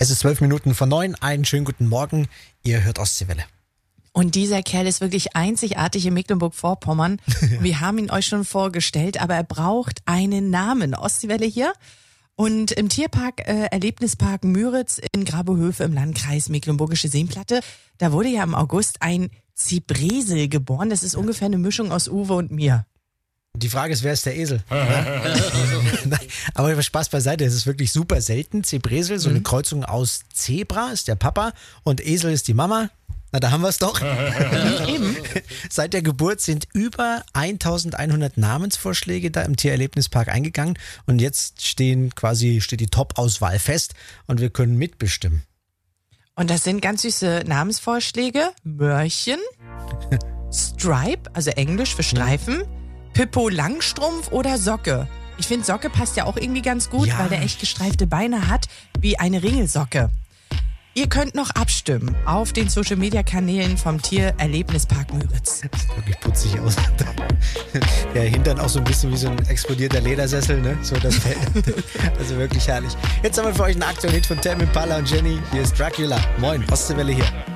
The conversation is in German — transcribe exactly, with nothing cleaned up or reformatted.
Es ist zwölf Minuten vor neun. Einen schönen guten Morgen. Ihr hört Ostseewelle. Und dieser Kerl ist wirklich einzigartig in Mecklenburg-Vorpommern. Wir haben ihn euch schon vorgestellt, aber er braucht einen Namen. Ostseewelle hier. Und im Tierpark, äh, Erlebnispark Müritz in Grabohöfe im Landkreis Mecklenburgische Seenplatte, da wurde ja im August ein Zypresel geboren. Das ist ungefähr eine Mischung aus Uwe und mir. Die Frage ist, wer ist der Esel? Aber Spaß beiseite, es ist wirklich super selten. Zypresel, so eine Kreuzung aus Zebra ist der Papa und Esel ist die Mama. Na, da haben wir es doch. Eben. Seit der Geburt sind über eintausendeinhundert Namensvorschläge da im Tiererlebnispark eingegangen und jetzt stehen quasi, steht die Top-Auswahl fest und wir können mitbestimmen. Und das sind ganz süße Namensvorschläge. Mörchen, Stripe, also Englisch für Streifen, Pippo Langstrumpf oder Socke. Ich finde, Socke passt ja auch irgendwie ganz gut, Ja. weil der echt gestreifte Beine hat, wie eine Ringelsocke. Ihr könnt noch abstimmen auf den Social-Media-Kanälen vom Tiererlebnispark Müritz. Das sieht wirklich putzig aus. Der Hintern auch so ein bisschen wie so ein explodierter Ledersessel, ne? So das Fell. Also wirklich herrlich. Jetzt haben wir für euch einen aktuellen Hit von Tame Impala und Jenny. Hier ist Dracula. Moin, Ostseewelle hier.